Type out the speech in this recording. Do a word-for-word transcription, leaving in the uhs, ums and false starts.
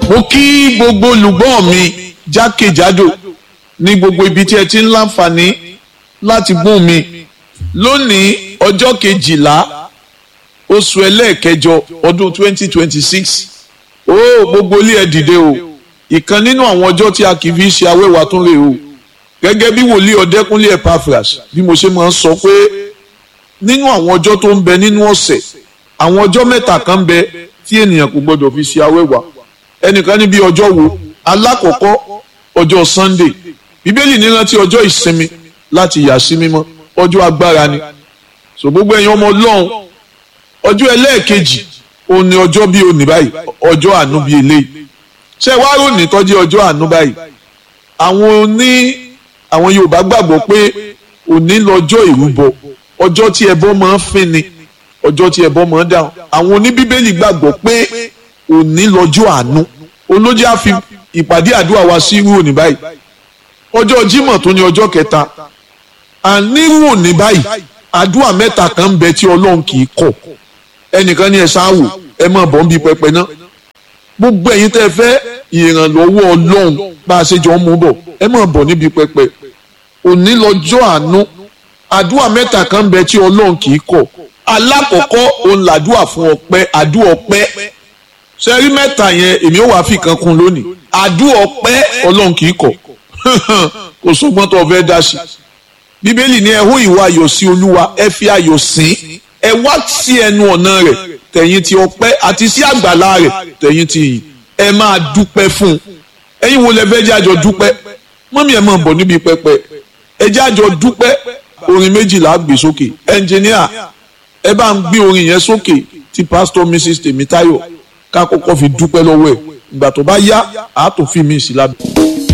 mo kí gbogbo olùgbọ́ mi jákèjádò ní gbogbo ibi tí ẹ ti ń láǹfààní láti gbọ́ mi lónìí ọjọ́ kejìlá oṣù ẹlẹ́ẹ̀kẹjọ ọdún twenty twenty six ó gbogbo ilé ẹ dìde o ìkan nínú àwọn ọjọ́ tí a kì í fi ṣe awẹ́wà tún rè o gẹ́gẹ́ bí wòlíì ọ̀dẹ́kúnlé Epaphras bí mo ṣe máa ń sọ pé nínú àwọn ọjọ́ tó ń bẹ nínú ọ̀sẹ̀ àwọn ọjọ́ mẹ́ta kan ń bẹ tí ènìyàn kò gbọdọ̀ fi ṣe awẹ́wà ẹnìkan ní bí ọjọ́ wo alákọ̀ọ́kọ́ ọjọ́ Sunday bíbélì ní rántí ọjọ́ ìsinmi láti yà sí mímọ́ ọjọ́ agbára ni so gbogbo ẹ̀yin ọmọ Ọlọ́run ọjọ́ ẹlẹ́ẹ̀kejì òun ni ọjọ́ bí òní báyìí ọjọ́ àánú bí eléyìí ṣé wàá rò ní tọ́jú ọjọ́ àánú báyìí àwọn oní àwọn Yorùbá gbàgbọ́ pé òní lọ́jọ́ ìrúbọ ọjọ́ tí ẹbọ máa ń fín ni ọjọ́ tí ẹbọ máa ń dáhùn àwọn oníbíbélì gbàgbọ́ pé òní lọ́jọ́ àánú olójú á fi ìpàdé àdúrà wa sí irú òní báyìí ọjọ́ Jímọ̀ tó ní ọjọ́ kẹta ànírú òní báyìí àdúrà mẹ́ta kan ń bẹ tí Ọlọ́run kì í kọ̀ ẹnìkan ní ẹ sáwò ẹ máa bọ̀ ń bi pẹpẹ náà gbogbo ẹ̀yin tẹ́ fẹ́ ìrànlọ́wọ́ Ọlọ́run bá a ṣe jọ ń mú bọ̀ ẹ máa bọ̀ níbi pẹpẹ òní lọ́jọ́ àánú àdúrà mẹ́ta kan ń bẹ tí Ọlọ́run kì í kọ̀ alákọ̀ọ́kọ́ òun làdúrà fún ọpẹ́ àdúrà ọpẹ́ sẹ́rí mẹ́ta yẹn èmi ò wá fi kan kún lónìí àdúrà ọpẹ́ Ọlọ́run kì í kọ̀ kò sọ́gbọ́n tó fẹ́ dá sí bíbélì ní ẹ hó ìwà ayọ̀ sí Olúwa ẹ fi ayọ̀ sìn ẹ wá sí ẹnu ọ̀nà rẹ̀ tẹ̀yìn ti ọpẹ́ àti sí àgbàlá rẹ̀ tẹ̀yìn ti yìn ẹ máa dúpẹ́ fún un ẹ̀yin wo lẹ fẹ́ jẹ́ àjọ dúpẹ́ mọ́mí ẹ̀ máa bọ̀ níbi pẹpẹ ẹ jẹ́ àjọ dúpẹ́ orin méjìlá gbé sókè ẹnjìníà ẹ bá ń gbé orin yẹn sókè tí pásítọ̀ Mrs Tèmítáyọ̀ ká kọ́kọ́ fi dúpẹ́ lọ́wọ́ ẹ̀ ìgbà tó bá yá àá tó fi mí sí lábẹ́.